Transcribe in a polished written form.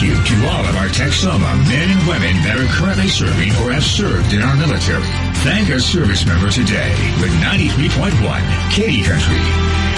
you to all of our Texoma men and women that are currently serving or have served in our military. Thank a service member today with 93.1 Katy Country.